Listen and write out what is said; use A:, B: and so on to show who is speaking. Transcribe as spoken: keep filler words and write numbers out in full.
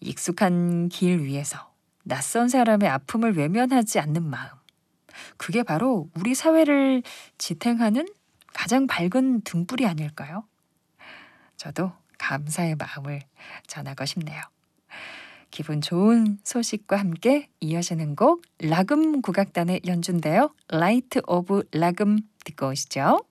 A: 익숙한 길 위에서 낯선 사람의 아픔을 외면하지 않는 마음. 그게 바로 우리 사회를 지탱하는 가장 밝은 등불이 아닐까요? 저도 감사의 마음을 전하고 싶네요. 기분 좋은 소식과 함께 이어지는 곡 라금 국악단의 연주인데요. 라이트 오브 라금 듣고 오시죠.